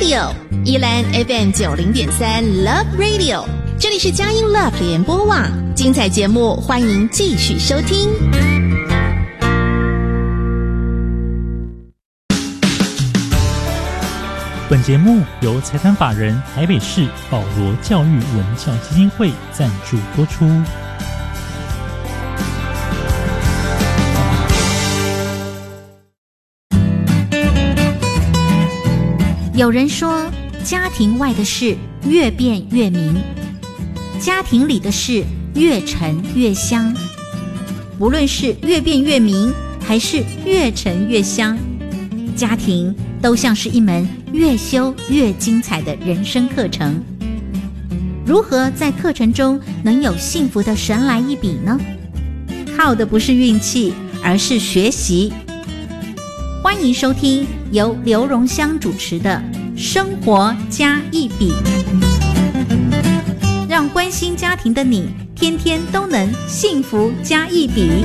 Radio， 宜兰 FM 90.3 Love Radio， 这里是佳音 Love 联播网，精彩节目欢迎继续收听。 本节目由财团法人台北市保罗教育文教基金会赞助播出。 有人说，家庭外的事越变越明，家庭里的事越沉越香。不论是越变越明，还是越沉越香，家庭都像是一门越修越精彩的人生课程。如何在课程中能有幸福的神来一笔呢？靠的不是运气，而是学习。欢迎收听由刘荣香主持的生活加一笔，让关心家庭的你天天都能幸福加一笔。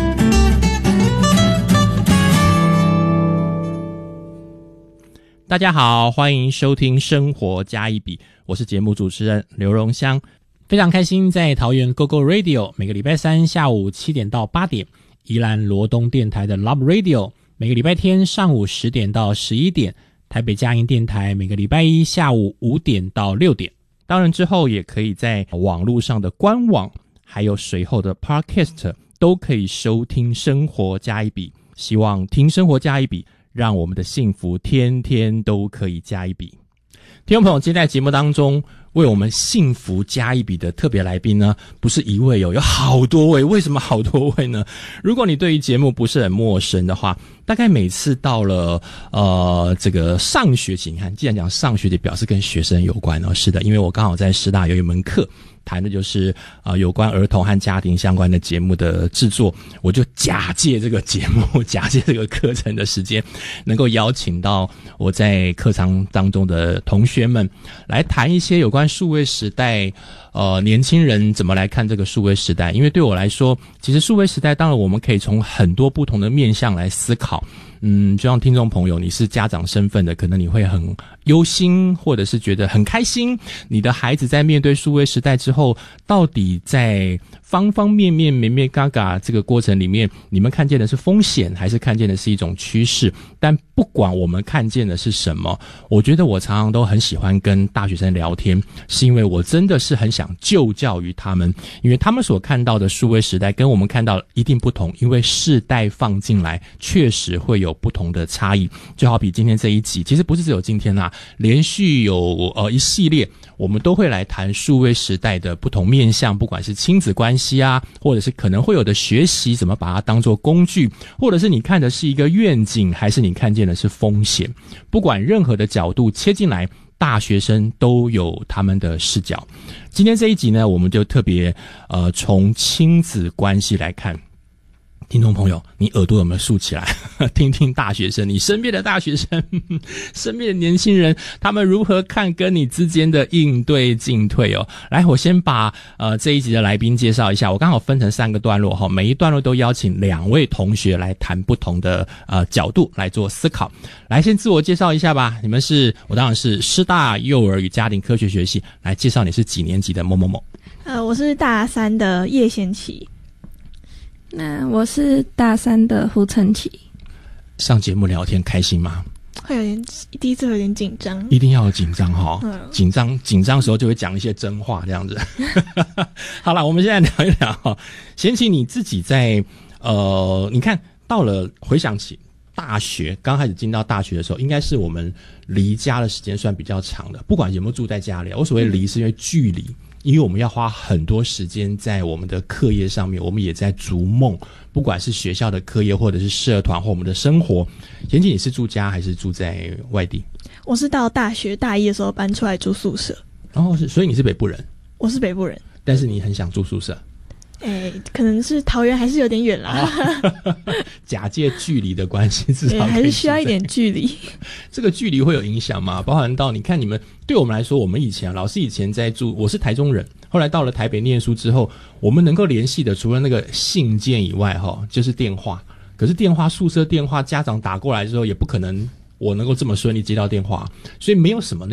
大家好，欢迎收听生活加一笔，我是节目主持人刘荣香。非常开心在桃园 GoGo Radio 每个礼拜三下午7点到8点，宜兰罗东电台的 Love Radio 每个礼拜天上午10点到11点，台北佳音电台每个礼拜一下午5点到6点。当然之后也可以在网络上的官网还有随后的 Podcast 都可以收听生活加一笔。希望听生活加一笔，让我们的幸福天天都可以加一笔。听众朋友，今天在节目当中为我们幸福加一笔的特别来宾呢，不是一位有好多位。为什么好多位呢？如果你对于节目不是很陌生的话，大概每次到了这个上学期，你看既然讲上学期，表示跟学生有关哦。是的，因为我刚好在师大有一门课谈的就是有关儿童和家庭相关的节目的制作，我就假借这个节目假借这个课程的时间，能够邀请到我在课堂当中的同学们来谈一些有关数位时代年轻人怎么来看这个数位时代。因为对我来说，其实数位时代当然我们可以从很多不同的面向来思考。就像听众朋友，你是家长身份的，可能你会很忧心，或者是觉得很开心，你的孩子在面对数位时代之后，到底在方方面面咩咩嘎嘎这个过程里面，你们看见的是风险，还是看见的是一种趋势？但不管我们看见的是什么，我觉得我常常都很喜欢跟大学生聊天，是因为我真的是很想就教于他们，因为他们所看到的数位时代跟我们看到一定不同，因为世代放进来确实会有不同的差异。就好比今天这一集，其实不是只有今天啦，连续有一系列我们都会来谈数位时代的不同面向，不管是亲子关系啊，或者是可能会有的学习怎么把它当作工具，或者是你看的是一个愿景，还是你看见的是风险。不管任何的角度切进来，大学生都有他们的视角。今天这一集呢，我们就特别从亲子关系来看。听众朋友，你耳朵有没有竖起来听听大学生，你身边的大学生身边的年轻人，他们如何看跟你之间的应对进退哦。来，我先把这一集的来宾介绍一下，我刚好分成3个段落，每一段落都邀请2位同学来谈不同的角度来做思考。来，先自我介绍一下吧。你们是，我当然是师大幼儿与家庭科学学系，来介绍你是几年级的某某某。 我是大3的叶贤琪。 那我是大3的胡晨琪。 上节目聊天开心吗？ 会有点，第一次有点紧张， 一定要有紧张哈，紧张的时候就会讲一些真话这样子。好啦，我们现在聊一聊哈，贤琪你自己在你看到了，回想起大学刚开始进到大学的时候，应该是我们离家的时间算比较长的，不管有没有住在家里，我所谓离是因为距离。因为我们要花很多时间在我们的课业上面，我们也在逐梦，不管是学校的课业或者是社团或我们的生活。贤琪，你是住家还是住在外地？ 我是到大学大1的时候搬出来住宿舍。哦， 所以你是北部人？我是北部人， 但是你很想住宿舍？ 可能是桃园还是有点远啦。 假借距离的关系，至少还是需要一点距离。 这个距离会有影响吗？包含到你看你们，对我们来说，我们以前老师以前在住，我是台中人，后来到了台北念书之后，我们能够联系的除了那个信件以外就是电话。可是电话，宿舍电话，家长打过来之后也不可能我能够这么顺利接到电话，所以没有什么